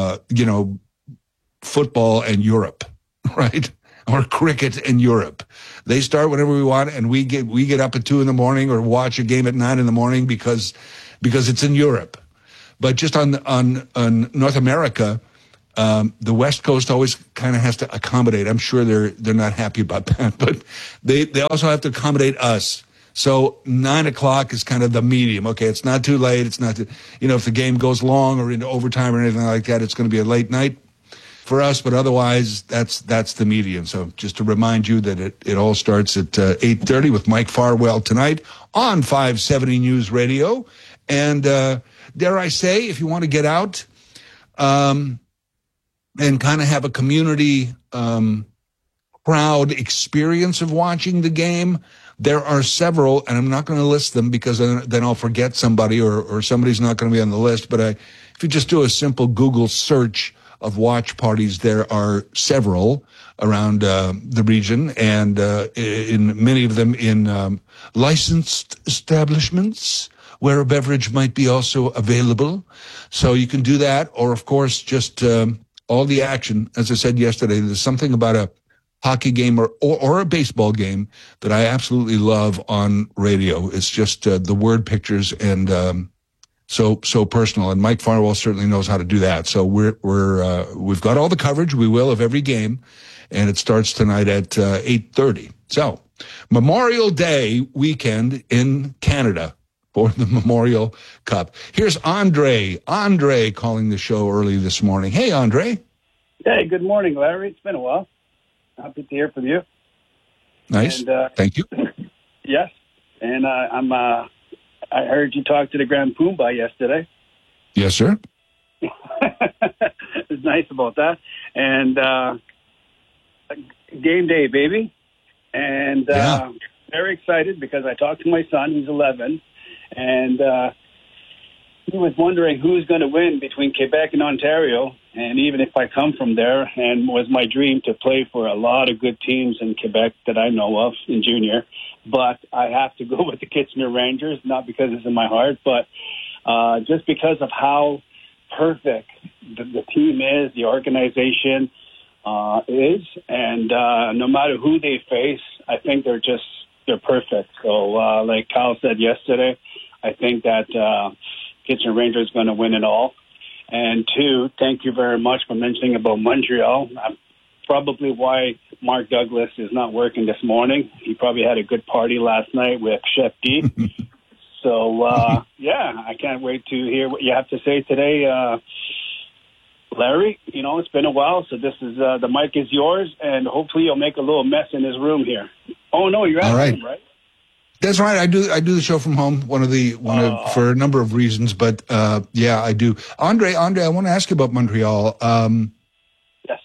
football and Europe, right? Or cricket in Europe. They start whenever we want, and we get up at 2 a.m. or watch a game at 9 a.m. because it's in Europe. But just on North America, the West Coast always kind of has to accommodate. I'm sure they're not happy about that, but they also have to accommodate us. So 9 o'clock is kind of the medium. Okay, it's not too late. It's not too, if the game goes long or into overtime or anything like that, it's going to be a late night for us. But otherwise, that's the medium. So just to remind you that it all starts at 8:30 with Mike Farwell tonight on 570 News Radio. And dare I say, if you want to get out and kind of have a community crowd experience of watching the game, there are several, and I'm not going to list them because then I'll forget somebody or somebody's not going to be on the list. But if you just do a simple Google search of watch parties, there are several around the region, and in many of them in licensed establishments where a beverage might be also available. So you can do that, or of course just all the action. As I said yesterday, there's something about a hockey game or a baseball game that I absolutely love on radio. It's just the word pictures and so personal. And Mike Farwell certainly knows how to do that. So we've got all the coverage we will of every game, and it starts tonight at 8:30. So Memorial Day weekend in Canada for the Memorial Cup. Here's Andre calling the show early this morning. Hey, Andre. Hey, good morning, Larry. It's been a while. Happy to hear from you. Nice. And, thank you. Yes. And I heard you talk to the Grand Poobah yesterday. Yes, sir. It's nice about that. And game day, baby. And very excited because I talked to my son, who's 11, and he was wondering who's going to win between Quebec and Ontario. And even if I come from there, and was my dream to play for a lot of good teams in Quebec that I know of in junior, but I have to go with the Kitchener Rangers, not because it's in my heart, but just because of how perfect the team is, the organization is, and no matter who they face, I think they're perfect. So like Kyle said yesterday, I think that Kitchener Rangers is going to win it all. And two, thank you very much for mentioning about Montreal. Probably why Mark Douglas is not working this morning. He probably had a good party last night with Chef D. So, I can't wait to hear what you have to say today. Larry, it's been a while, so this is the mic is yours, and hopefully you'll make a little mess in his room here. Oh, no, you're at home, right? That's right. I do the show from home. For a number of reasons, but I do. Andre, I want to ask you about Montreal. Yes.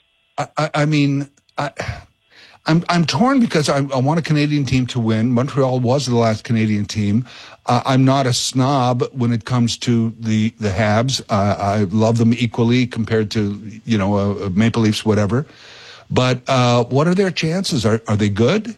I'm torn because I want a Canadian team to win. Montreal was the last Canadian team. I'm not a snob when it comes to the Habs. I love them equally compared to Maple Leafs, whatever. But what are their chances? Are they good?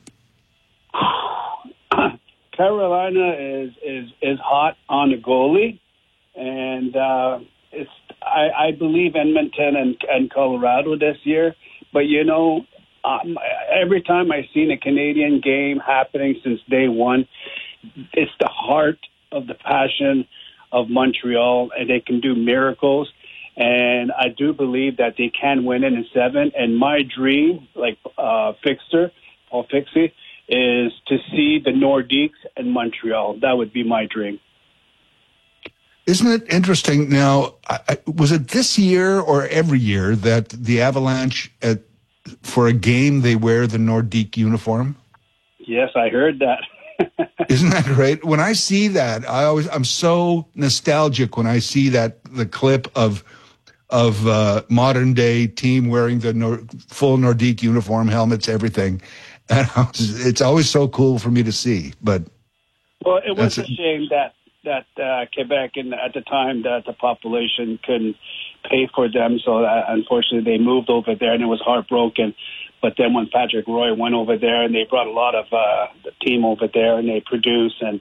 Carolina is hot on the goalie, and I believe Edmonton and Colorado this year. But every time I've seen a Canadian game happening since day one, it's the heart of the passion of Montreal, and they can do miracles. And I do believe that they can win it in 7. And my dream, like Paul Fixie, is to see the Nordiques in Montreal. That would be my dream. Isn't it interesting? Now, was it this year or every year that the Avalanche, for a game, they wear the Nordique uniform? Yes, I heard that. Isn't that great? When I see that, I'm so nostalgic when I see the clip of modern day team wearing the full Nordique uniform, helmets, everything. And it's always so cool for me to see. But it was a shame that that Quebec, at the time, that the population couldn't pay for them, so unfortunately they moved over there, and it was heartbroken. But then when Patrick Roy went over there, and they brought a lot of the team over there, and they produce, and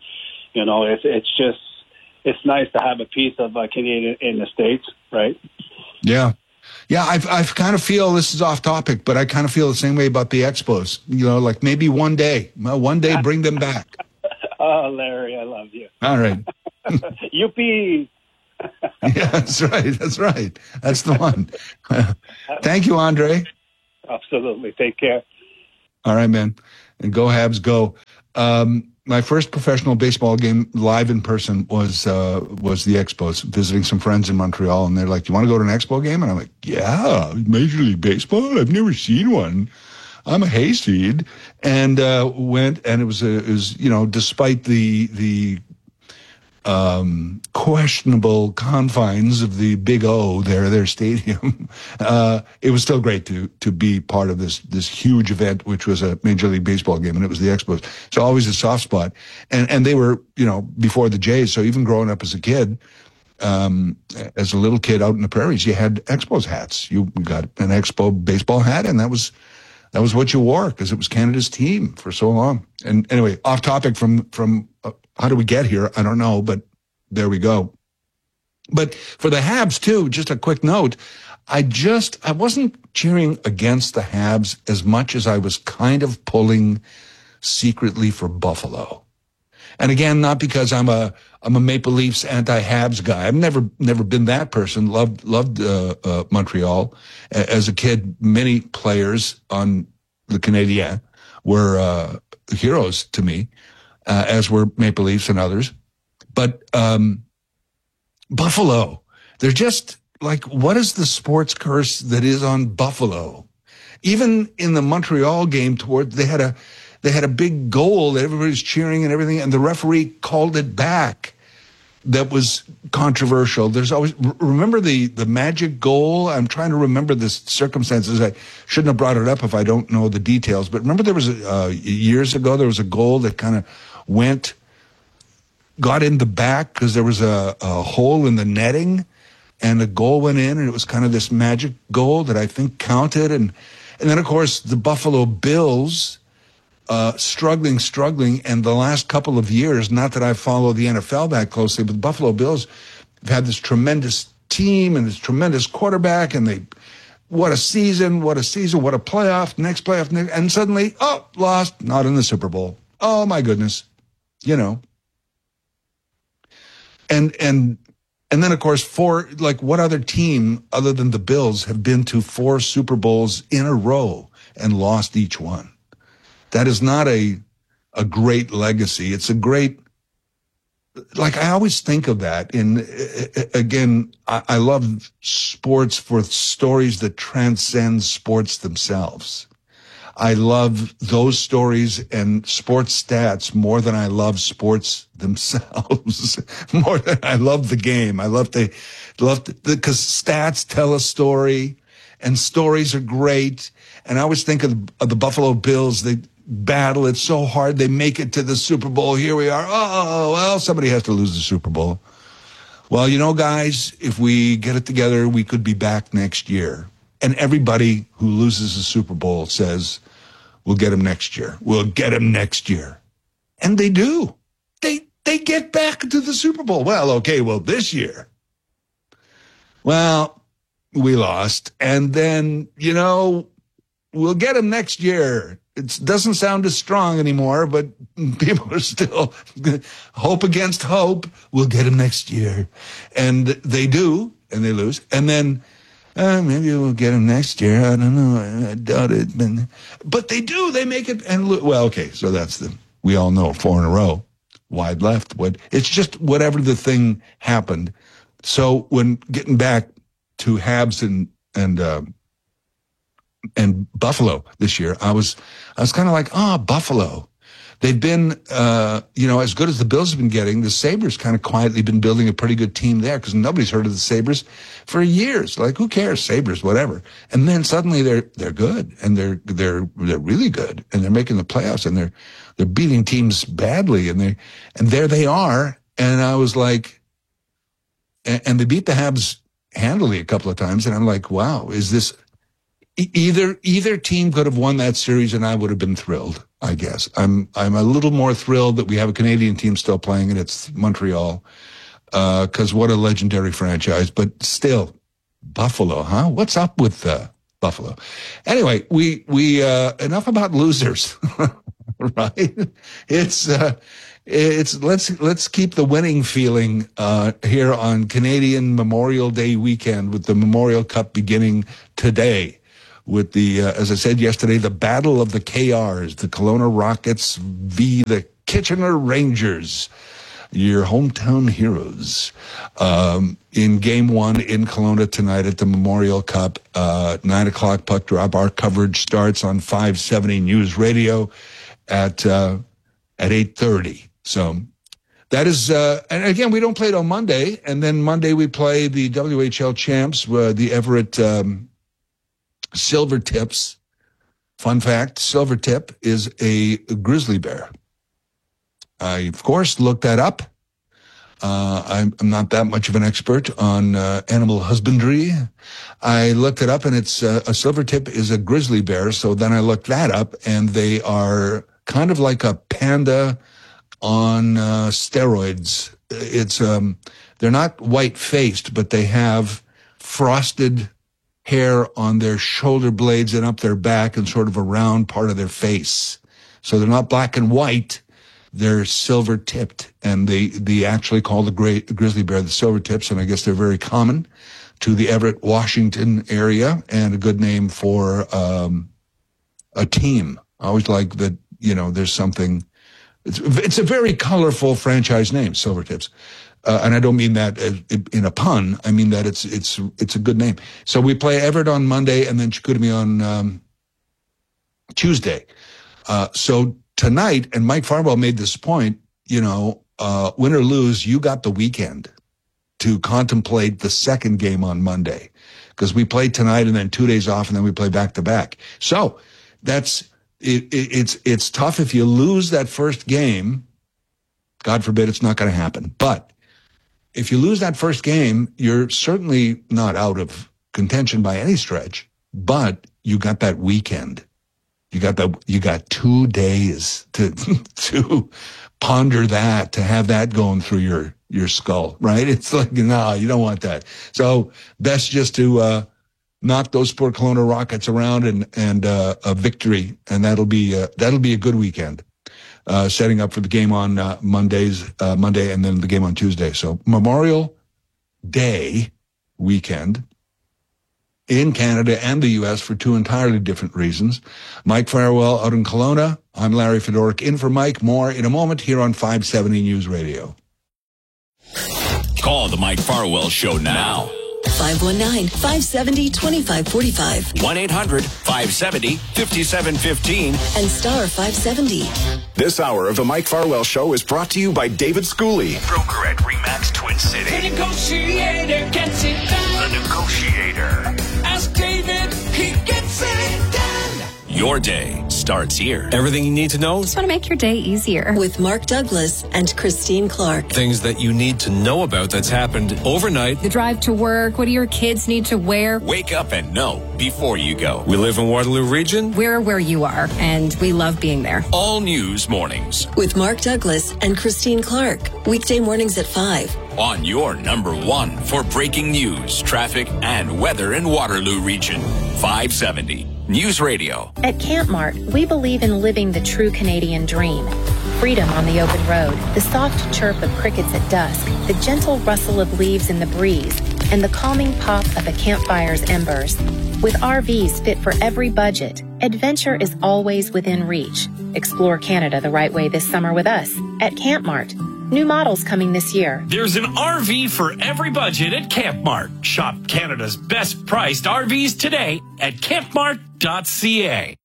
it's nice to have a piece of Canadian in the States, right? Yeah. Yeah, I kind of feel, this is off topic, but I kind of feel the same way about the Expos. Like maybe one day bring them back. Oh, Larry, I love you. All right. Yippee! Yeah, that's right. That's the one. Thank you, Andre. Absolutely. Take care. All right, man. And go Habs, go. My first professional baseball game live in person was the Expos, visiting some friends in Montreal, and they're like, "Do you want to go to an Expo game?" And I'm like, "Yeah, Major League Baseball? I've never seen one. I'm a hayseed." And went, and it was despite the questionable confines of the Big O, their stadium, it was still great to be part of this huge event, which was a Major League Baseball game, and it was the Expos. So always a soft spot. And they were, before the Jays, so even growing up as a kid, as a little kid out in the prairies, you had Expos hats. You got an Expo baseball hat, and that was what you wore, because it was Canada's team for so long. And anyway, off topic from how do we get here? I don't know, but there we go. But for the Habs too, just a quick note. I wasn't cheering against the Habs as much as I was kind of pulling secretly for Buffalo. And again, not because I'm a Maple Leafs anti-Habs guy. I've never been that person. Loved Montreal as a kid. Many players on the Canadiens were heroes to me, as were Maple Leafs and others. But Buffalo, they're just like, what is the sports curse that is on Buffalo? Even in the Montreal game, they had a big goal that everybody's cheering and everything, and the referee called it back. That was controversial. There's always, remember the magic goal? I'm trying to remember the circumstances. I shouldn't have brought it up if I don't know the details. But remember there was years ago, there was a goal that kind of got in the back because there was a hole in the netting, and the goal went in, and it was kind of this magic goal that I think counted. And then, of course, the Buffalo Bills, struggling, and the last couple of years, not that I follow the NFL that closely, but the Buffalo Bills have had this tremendous team and this tremendous quarterback, and what a season, what a playoff, next playoff, and suddenly, lost, not in the Super Bowl. Oh, my goodness. And then, of course, what other team other than the Bills have been to 4 Super Bowls in a row and lost each one? That is not a great legacy. It's a great, I always think of that. And again, I love sports for stories that transcend sports themselves. I love those stories and sports stats more than I love sports themselves, more than I love the game. I love because stats tell a story, and stories are great. And I always think of the Buffalo Bills. They battle it so hard. They make it to the Super Bowl. Here we are. Oh, well, somebody has to lose the Super Bowl. Well, guys, if we get it together, we could be back next year. And everybody who loses the Super Bowl says, we'll get him next year. We'll get him next year. And they do. They get back to the Super Bowl. Well, this year. Well, we lost. And then, we'll get him next year. It doesn't sound as strong anymore, but people are still hope against hope. We'll get him next year. And they do, and they lose. And then, maybe we'll get him next year. I don't know. I doubt it. But they do. They make it. And so that's we all know 4 in a row. Wide left. It's just whatever the thing happened. So when getting back to Habs and Buffalo this year, I was kind of like, Buffalo. They've been, as good as the Bills have been getting. The Sabres kind of quietly been building a pretty good team there, because nobody's heard of the Sabres for years. Like, who cares? Sabres, whatever. And then suddenly they're good, and they're really good, and they're making the playoffs, and they're beating teams badly, and there they are. And I was like, and they beat the Habs handily a couple of times. And I'm like, wow, is this either team could have won that series and I would have been thrilled, I guess. I'm a little more thrilled that we have a Canadian team still playing and it's Montreal. 'Cause what a legendary franchise, but still Buffalo, huh? What's up with, Buffalo? Anyway, we enough about losers, right? Let's keep the winning feeling, here on Canadian Memorial Day weekend with the Memorial Cup beginning today with the, as I said yesterday, the battle of the KRs, the Kelowna Rockets v. the Kitchener Rangers, your hometown heroes, in game 1 in Kelowna tonight at the Memorial Cup, 9 o'clock puck drop. Our coverage starts on 570 News Radio at 8:30. So that is, and again, we don't play it on Monday. And then Monday we play the WHL champs, the Everett, Silver Tips. Fun fact, Silver Tip is a grizzly bear. I, of course, looked that up. I'm not that much of an expert on animal husbandry. I looked it up, and it's a silver tip is a grizzly bear. So then I looked that up, and they are kind of like a panda on steroids. It's they're not white-faced, but they have frosted hair on their shoulder blades and up their back and sort of a round part of their face. So they're not black and white. They're silver tipped, and they actually call the grizzly bear the silver tips, and I guess they're very common to the Everett, Washington area, and a good name for a team. I always like that, there's something. It's a very colorful franchise name, Silver Tips, and I don't mean that in a pun. I mean that it's a good name. So we play Everett on Monday, and then Chicoutimi on Tuesday. So tonight, and Mike Farwell made this point, win or lose, you got the weekend to contemplate the second game on Monday, because we play tonight and then 2 days off, and then we play back to back. So that's it's tough if you lose that first game. God forbid, it's not going to happen. But if you lose that first game, you're certainly not out of contention by any stretch. But you got that weekend. You got 2 days to ponder that, to have that going through your skull, right? It's like, no, you don't want that. So best just to knock those poor Kelowna Rockets around and a victory, and that'll be a good weekend. Setting up for the game on Monday, and then the game on Tuesday. So Memorial Day weekend in Canada and the U.S. for 2 entirely different reasons. Mike Farwell out in Kelowna. I'm Larry Fedoruk in for Mike. More in a moment here on 570 News Radio. Call the Mike Farwell Show now. 519-570-2545. 1-800-570-5715. And star 570. This hour of the Mike Farwell Show is brought to you by David Schooley, Broker at RE/MAX Twin City. The negotiator gets it done. The Negotiator. Ask David, he gets it done. Your day starts here. Everything you need to know. Just want to make your day easier. With Mark Douglas and Christine Clark. Things that you need to know about that's happened overnight. The drive to work. What do your kids need to wear? Wake up and know before you go. We live in Waterloo Region. We're where you are, and we love being there. All news mornings. With Mark Douglas and Christine Clark. Weekday mornings at 5. On your number 1 for breaking news, traffic, and weather in Waterloo Region. 570 News Radio. At Camp Mart, we believe in living the true Canadian dream. Freedom on the open road, the soft chirp of crickets at dusk, the gentle rustle of leaves in the breeze, and the calming pop of a campfire's embers. With RVs fit for every budget, adventure is always within reach. Explore Canada the right way this summer with us at Camp Mart. New models coming this year. There's an RV for every budget at Camp Mart. Shop Canada's best priced RVs today at campmart.ca.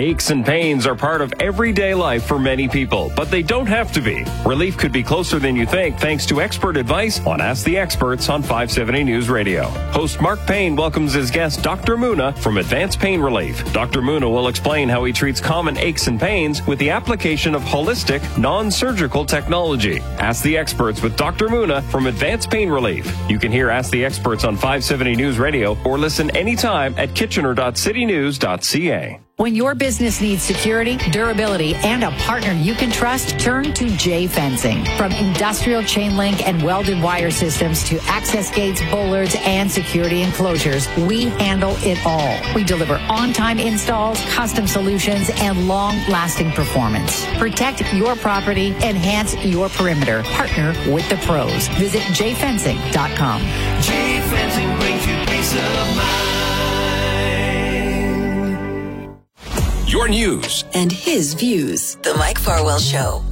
Aches and pains are part of everyday life for many people, but they don't have to be. Relief could be closer than you think thanks to expert advice on Ask the Experts on 570 News Radio. Host Mark Payne welcomes his guest, Dr. Muna, from Advanced Pain Relief. Dr. Muna will explain how he treats common aches and pains with the application of holistic, non-surgical technology. Ask the Experts with Dr. Muna from Advanced Pain Relief. You can hear Ask the Experts on 570 News Radio or listen anytime at kitchener.citynews.ca. When your business needs security, durability, and a partner you can trust, turn to J Fencing. From industrial chain link and welded wire systems to access gates, bollards, and security enclosures, we handle it all. We deliver on-time installs, custom solutions, and long-lasting performance. Protect your property, enhance your perimeter. Partner with the pros. Visit jfencing.com. J Fencing brings you peace of mind. Your news and his views. The Mike Farwell Show.